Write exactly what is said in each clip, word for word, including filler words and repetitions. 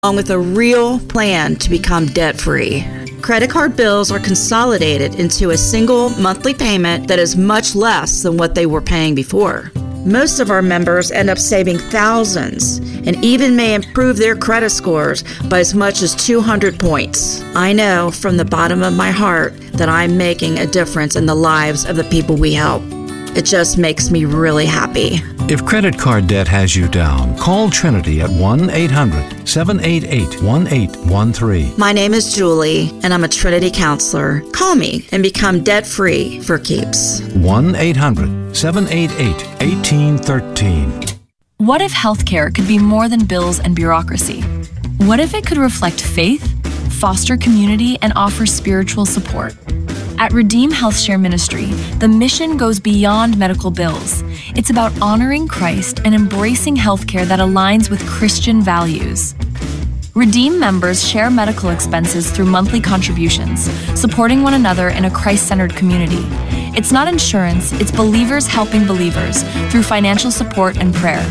along with a real plan to become debt-free. Credit card bills are consolidated into a single monthly payment that is much less than what they were paying before. Most of our members end up saving thousands and even may improve their credit scores by as much as two hundred points. I know from the bottom of my heart that I'm making a difference in the lives of the people we help. It just makes me really happy. If credit card debt has you down, call Trinity at one eight hundred seven eight eight one eight one three. My name is Julie, and I'm a Trinity counselor. Call me and become debt-free for keeps. one eight hundred seven eight eight one eight one three. What if healthcare could be more than bills and bureaucracy? What if it could reflect faith, foster community, and offer spiritual support? At Redeem HealthShare Ministry, the mission goes beyond medical bills. It's about honoring Christ and embracing healthcare that aligns with Christian values. Redeem members share medical expenses through monthly contributions, supporting one another in a Christ-centered community. It's not insurance, it's believers helping believers through financial support and prayer.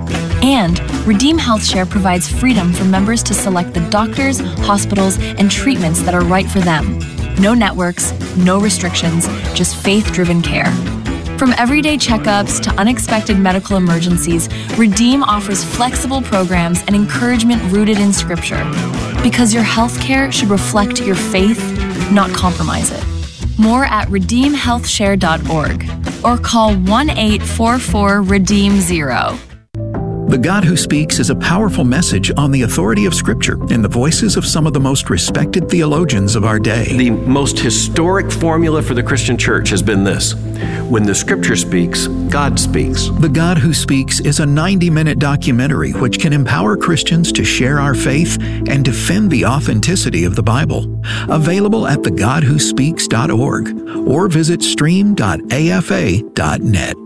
And Redeem HealthShare provides freedom for members to select the doctors, hospitals, and treatments that are right for them. No networks, no restrictions, just faith-driven care. From everyday checkups to unexpected medical emergencies, Redeem offers flexible programs and encouragement rooted in Scripture. Because your health care should reflect your faith, not compromise it. More at redeem health share dot org or call one eight four four redeem zero. The God Who Speaks is a powerful message on the authority of Scripture in the voices of some of the most respected theologians of our day. The most historic formula for the Christian church has been this: when the Scripture speaks, God speaks. The God Who Speaks is a ninety-minute documentary which can empower Christians to share our faith and defend the authenticity of the Bible. Available at the god who speaks dot org or visit stream dot a f a dot net.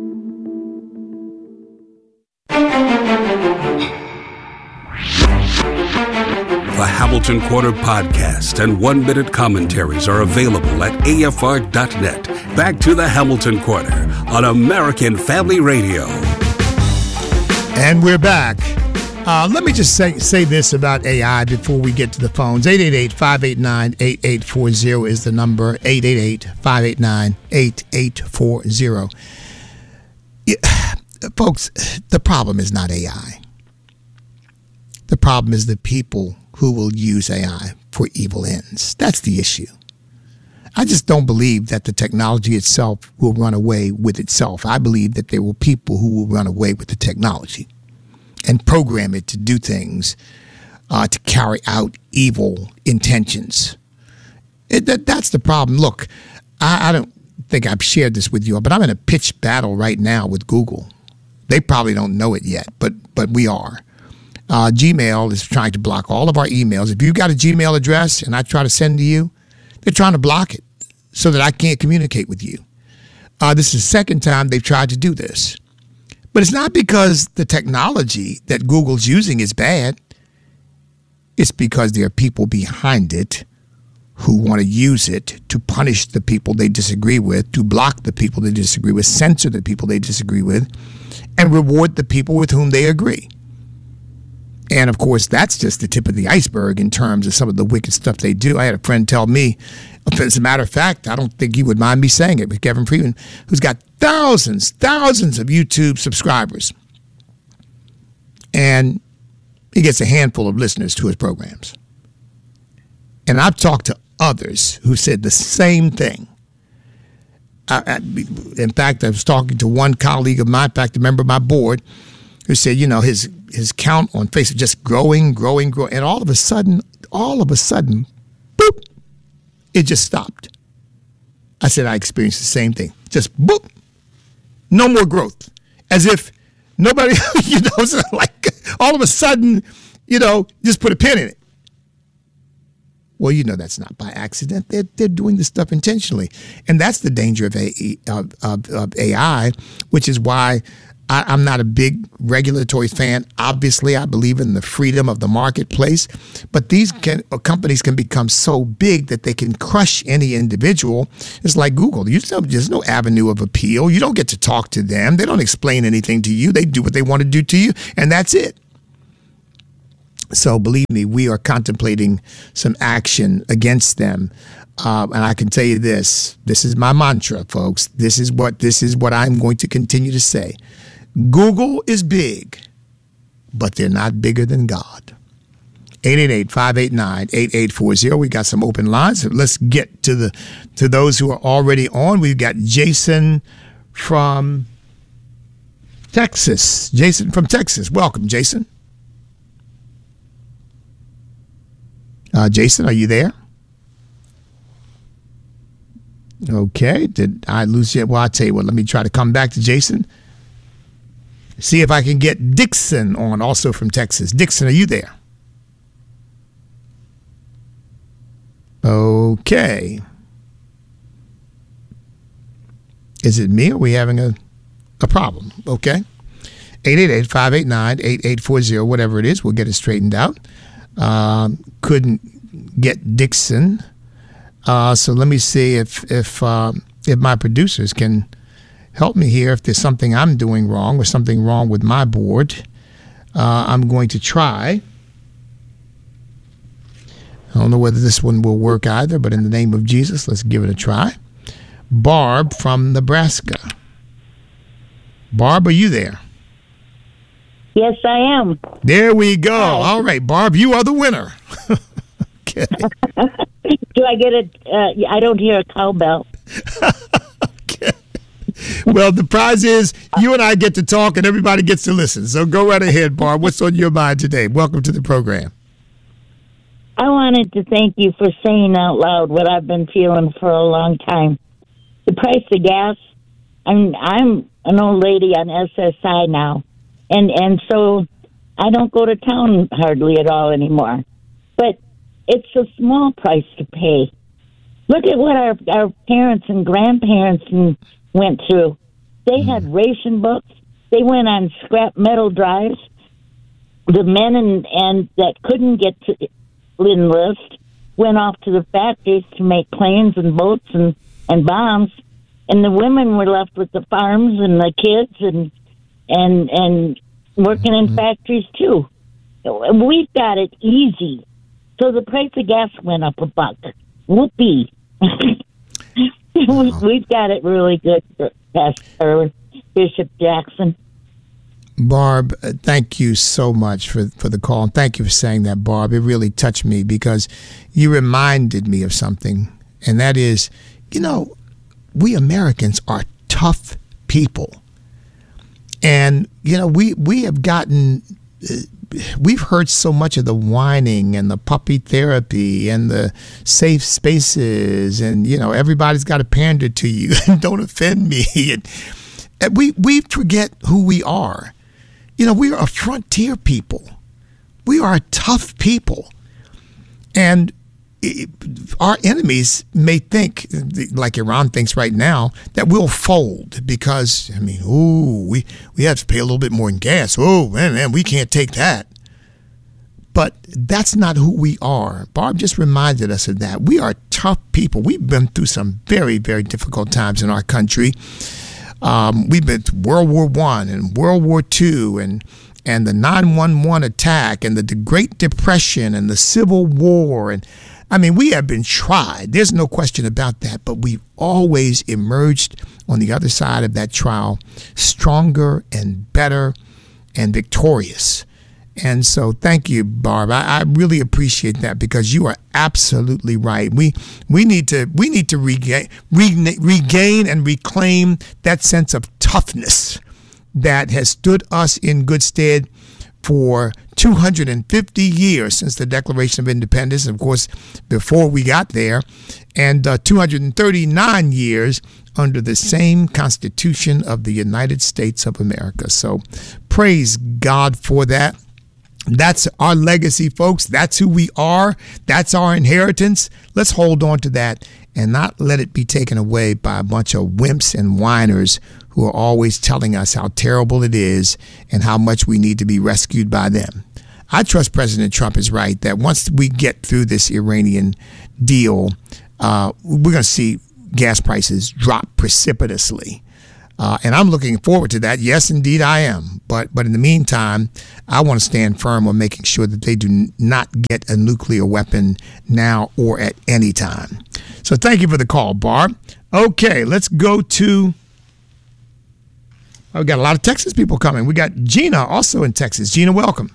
The Hamilton Corner podcast and one-minute commentaries are available at a f r dot net. Back to the Hamilton Corner on American Family Radio. And we're back. Uh, let me just say say this about A I before we get to the phones. eight eight eight, five eight nine, eight eight four zero is the number. eight eight eight, five eight nine, eight eight four zero. Yeah, folks, the problem is not A I. The problem is the people who will use A I for evil ends. That's the issue. I just don't believe that the technology itself will run away with itself. I believe that there will be people who will run away with the technology and program it to do things uh, to carry out evil intentions. It, that, that's the problem. Look, I, I don't think I've shared this with you, but I'm in a pitched battle right now with Google. They probably don't know it yet, but but we are. Uh, Gmail is trying to block all of our emails. If you've got a Gmail address and I try to send to you, they're trying to block it so that I can't communicate with you. Uh, this is the second time they've tried to do this. But it's not because the technology that Google's using is bad. It's because there are people behind it who want to use it to punish the people they disagree with, to block the people they disagree with, censor the people they disagree with, and reward the people with whom they agree. And, of course, that's just the tip of the iceberg in terms of some of the wicked stuff they do. I had a friend tell me, as a matter of fact, I don't think he would mind me saying it, but Kevin Freeman, who's got thousands, thousands of YouTube subscribers. And he gets a handful of listeners to his programs. And I've talked to others who said the same thing. I, I, in fact, I was talking to one colleague of mine, in fact, a member of my board, who said, you know, his his count on Facebook just growing, growing, growing. And all of a sudden, all of a sudden, boop, it just stopped. I said, I experienced the same thing. Just boop, no more growth. As if nobody, you know, so like all of a sudden, you know, just put a pin in it. Well, you know that's not by accident. They're, they're doing this stuff intentionally. And that's the danger of, a, of, of, of A I, which is why I, I'm not a big regulatory fan. Obviously, I believe in the freedom of the marketplace. But these can, companies can become so big that they can crush any individual. It's like Google. You still, there's no avenue of appeal. You don't get to talk to them. They don't explain anything to you. They do what they want to do to you, and that's it. So believe me, we are contemplating some action against them. Uh, and I can tell you this, this is my mantra, folks. This is what this is what I'm going to continue to say. Google is big, but they're not bigger than God. eight eight eight, five eight nine, eight eight four zero. We got some open lines. Let's get to the to those who are already on. We've got Jason from Texas. Jason from Texas. Welcome, Jason. Uh, Jason, are you there? Okay. Did I lose you? Well, I'll tell you what. Let me try to come back to Jason. See if I can get Dixon on, also from Texas. Dixon, are you there? Okay. Is it me or are we having a, a problem? Okay. eight eight eight, five eight nine, eight eight four zero, whatever it is. We'll get it straightened out. Um, couldn't get Dixon. Uh, so let me see if if uh, if my producers can help me here. If there's something I'm doing wrong or something wrong with my board, uh, I'm going to try. I don't know whether this one will work either, but in the name of Jesus, let's give it a try. Barb from Nebraska. Barb, are you there? Yes, I am. There we go. Hi. All right, Barb, you are the winner. Okay. Do I get a, uh, I don't hear a cowbell. Okay. Well, the prize is you and I get to talk and everybody gets to listen. So go right ahead, Barb. What's on your mind today? Welcome to the program. I wanted to thank you for saying out loud what I've been feeling for a long time. The price of gas, I'm I'm an old lady on S S I now, and, and so I don't go to town hardly at all anymore. But it's a small price to pay. Look at what our, our parents and grandparents went through. They had ration books. They went on scrap metal drives. The men and, and that couldn't get to enlist went off to the factories to make planes and boats and, and bombs, and the women were left with the farms and the kids and and and working in factories too. We've got it easy, so the price of gas went up a buck. Whoopee! We've got it really good, Pastor Bishop Jackson. Barb, thank you so much for, for the call. And thank you for saying that, Barb. It really touched me because you reminded me of something. And that is, you know, we Americans are tough people. And, you know, we, we have gotten, uh, we've heard so much of the whining and the puppy therapy and the safe spaces. And, you know, everybody's got to pander to you and don't offend me. And, and we, we forget who we are. You know, we are a frontier people. We are a tough people. And it, our enemies may think, like Iran thinks right now, that we'll fold because, I mean, ooh, we, we have to pay a little bit more in gas. Oh, man, man, we can't take that. But that's not who we are. Barb just reminded us of that. We are tough people. We've been through some very, very difficult times in our country. Um, we've been through World War One and World War Two and and the nine one one attack and the Great Depression and the Civil War. And I mean, we have been tried. There's no question about that. But we've always emerged on the other side of that trial stronger and better and victorious. And so thank you, Barb. I, I really appreciate that because you are absolutely right. We we need to we need to regain re, regain and reclaim that sense of toughness that has stood us in good stead for two hundred fifty years since the Declaration of Independence, of course, before we got there, and uh, two hundred thirty-nine years under the same Constitution of the United States of America. So praise God for that. That's our legacy, folks. That's who we are. That's our inheritance. Let's hold on to that and not let it be taken away by a bunch of wimps and whiners who are always telling us how terrible it is and how much we need to be rescued by them. I trust President Trump is right that once we get through this Iranian deal, uh, we're going to see gas prices drop precipitously. Uh, and I'm looking forward to that. Yes, indeed, I am. But but in the meantime, I want to stand firm on making sure that they do not get a nuclear weapon now or at any time. So thank you for the call, Barb. Okay, let's go to, oh, we got a lot of Texas people coming. We got Gina also in Texas. Gina, welcome.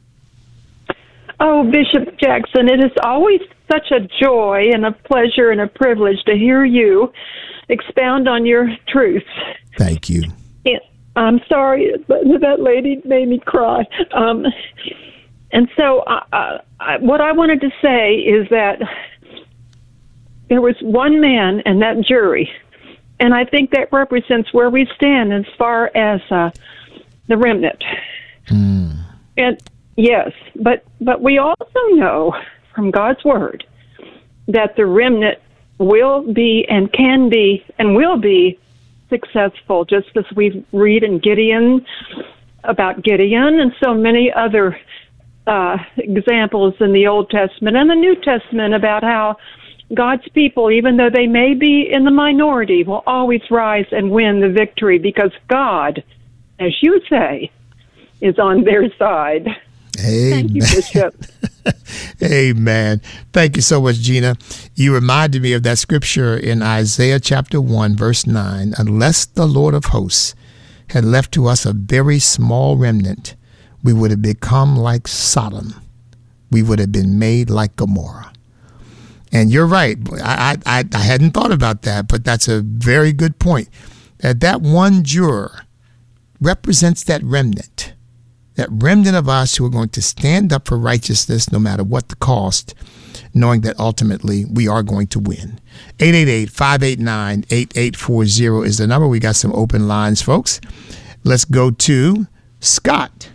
Oh, Bishop Jackson, it is always such a joy and a pleasure and a privilege to hear you expound on your truth. Thank you. And I'm sorry, but that lady made me cry. Um, and so uh, I, what I wanted to say is that there was one man in that jury, and I think that represents where we stand as far as uh, the remnant. Mm. And yes, but but we also know from God's word that the remnant will be and can be and will be successful, just as we read in Gideon about Gideon and so many other uh, examples in the Old Testament and the New Testament about how God's people, even though they may be in the minority, will always rise and win the victory because God, as you say, is on their side. Amen. Thank you, Bishop. Amen. Thank you so much, Gina. You reminded me of that scripture in Isaiah chapter one, verse nine. Unless the Lord of hosts had left to us a very small remnant, we would have become like Sodom. We would have been made like Gomorrah. And you're right. I, I, I hadn't thought about that, but that's a very good point. That that one juror represents that remnant. That remnant of us who are going to stand up for righteousness no matter what the cost, knowing that ultimately we are going to win. eight eight eight, five eight nine, eight eight four zero is the number. We got some open lines, folks. Let's go to Scott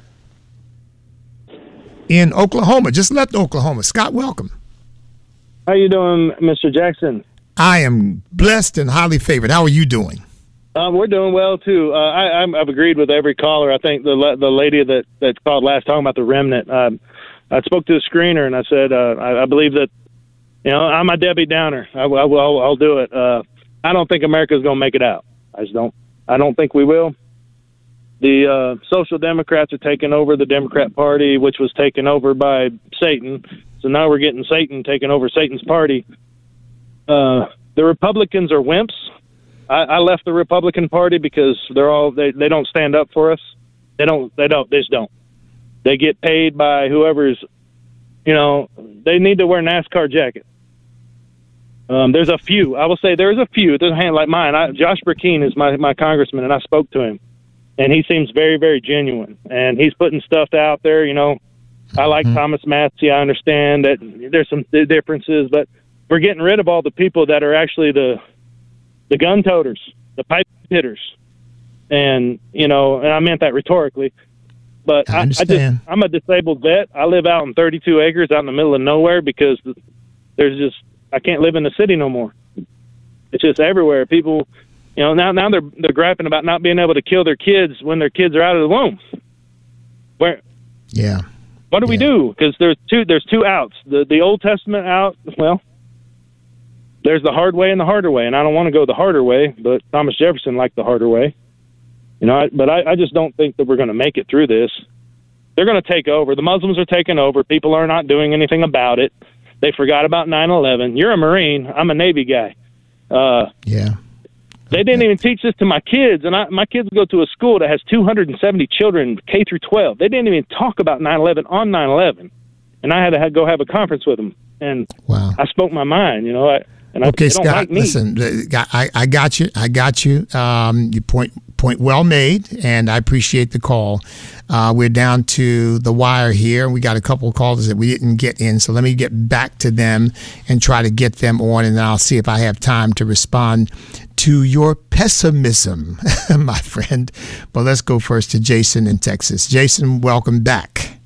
in Oklahoma. Just left Oklahoma. Scott, welcome. How you doing, Mister Jackson? I am blessed and highly favored. How are you doing? Um, we're doing well too. Uh, I, I'm, I've agreed with every caller. I think the the lady that, that called last talking about the remnant. Um, I spoke to the screener and I said uh, I, I believe that you know I'm a Debbie Downer. I, I will I'll, I'll do it. Uh, I don't think America's going to make it out. I just don't. I don't think we will. The uh, Social Democrats are taking over the Democrat Party, which was taken over by Satan. So now we're getting Satan taking over Satan's party. Uh, the Republicans are wimps. I, I left the Republican Party because they're all they, they don't stand up for us. They don't they don't they just don't. They get paid by whoever's you know, they need to wear NASCAR jackets. Um, there's a few. I will say there's a few. There's a hand like mine. I, Josh Burkeen is my, my congressman, and I spoke to him, and he seems very, very genuine. And he's putting stuff out there. You know, I like mm-hmm. Thomas Massey. I understand that there's some differences, but we're getting rid of all the people that are actually the the gun toters, the pipe hitters, and you know, and I meant that rhetorically. But I, I, I just, I'm a disabled vet. I live out in thirty-two acres out in the middle of nowhere because there's just, I can't live in the city no more. It's just everywhere. People, you know, now now they're they're griping about not being able to kill their kids when their kids are out of the womb. Where? Yeah. What do yeah. we do? Because there's two there's two outs. The the Old Testament out. Well, there's the hard way and the harder way, and I don't want to go the harder way, but Thomas Jefferson liked the harder way. You know, I, but I, I just don't think that we're going to make it through this. They're going to take over. The Muslims are taking over. People are not doing anything about it. They forgot about nine eleven. You're a Marine. I'm a Navy guy. Uh, yeah. They didn't even teach this to my kids, and I, my kids go to a school that has two hundred seventy children, K through twelve. They didn't even talk about nine eleven on nine eleven, and I had to have, go have a conference with them. And wow. I spoke my mind, you know. I, and okay, I, Scott, like listen, I, I got you. I got you. Um, you point point well made, and I appreciate the call. Uh, we're down to the wire here. We got a couple of callers that we didn't get in, so let me get back to them and try to get them on, and then I'll see if I have time to respond to your pessimism, my friend. But let's go first to Jason in Texas. Jason, welcome back.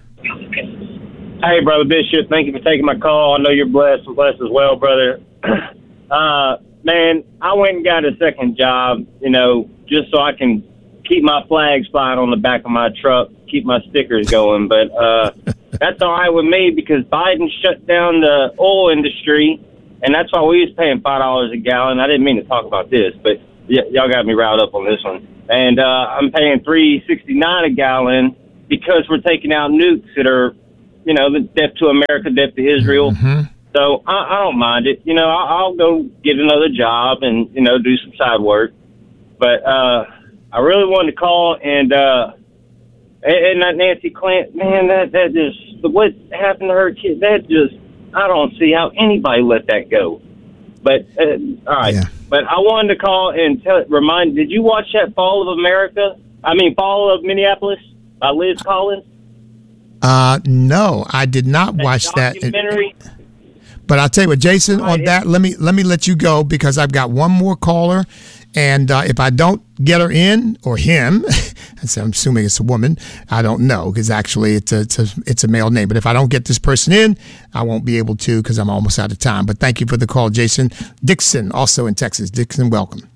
Hey, Brother Bishop, thank you for taking my call. I know you're blessed and blessed as well, brother. Uh, man, I went and got a second job, you know, just so I can keep my flags flying on the back of my truck, keep my stickers going. But uh, that's all right with me because Biden shut down the oil industry, and that's why we was paying five dollars a gallon. I didn't mean to talk about this, but y- y'all got me riled up on this one. And uh, I'm paying three sixty nine a gallon because we're taking out nukes that are, you know, the death to America, death to Israel. Mm-hmm. So I, I don't mind it. You know, I'll, I'll go get another job and, you know, do some side work. But uh, I really wanted to call and, uh, and, and that Nancy Clant, man, that, that just, what happened to her kid, that just, I don't see how anybody let that go. But, uh, all right. Yeah. But I wanted to call and tell, remind, did you watch that Fall of America? I mean, Fall of Minneapolis by Liz Collins? Uh, no, I did not that watch documentary? that. But I'll tell you what, Jason, on that, let me let me let you go because I've got one more caller, and uh, if I don't get her in or him, I'm assuming it's a woman. I don't know because actually it's a, it's a it's a male name. But if I don't get this person in, I won't be able to because I'm almost out of time. But thank you for the call, Jason. Dixon, also in Texas. Dixon, welcome.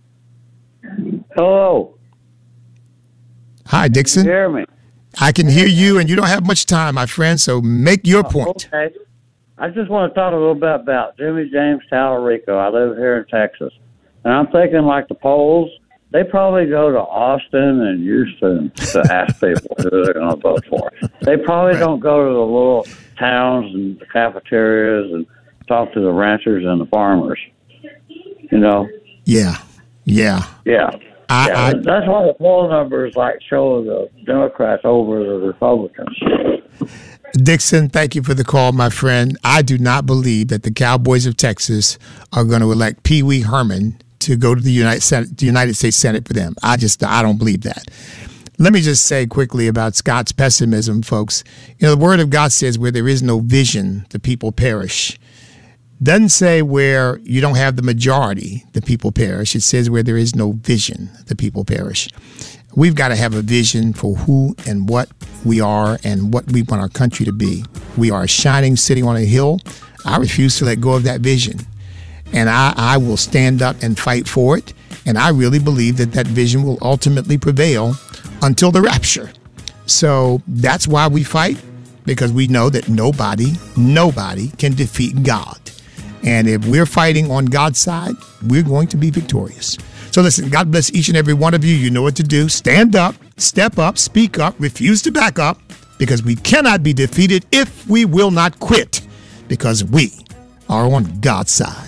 Hello. Hi, Dixon. Can you hear me? I can hear you, and you don't have much time, my friend. So make your point. Okay. I just want to talk a little bit about Jimmy James Tallarico. I live here in Texas. And I'm thinking like the polls, they probably go to Austin and Houston to ask people who they're going to vote for. They probably right. don't go to the little towns and the cafeterias and talk to the ranchers and the farmers. You know? Yeah. Yeah. Yeah. I, yeah. I, that's why the poll numbers like show the Democrats over the Republicans. Dixon, thank you for the call, my friend. I do not believe that the Cowboys of Texas are going to elect Pee Wee Herman to go to the United, Senate, the United States Senate for them. I just, I don't believe that. Let me just say quickly about Scott's pessimism, folks. You know, the Word of God says where there is no vision, the people perish. Doesn't say where you don't have the majority, the people perish. It says where there is no vision, the people perish. We've got to have a vision for who and what we are and what we want our country to be. We are a shining city on a hill. I refuse to let go of that vision. And I, I will stand up and fight for it. And I really believe that that vision will ultimately prevail until the rapture. So that's why we fight, because we know that nobody, nobody can defeat God. And if we're fighting on God's side, we're going to be victorious. So listen, God bless each and every one of you. You know what to do. Stand up, step up, speak up, refuse to back up, because we cannot be defeated if we will not quit, because we are on God's side.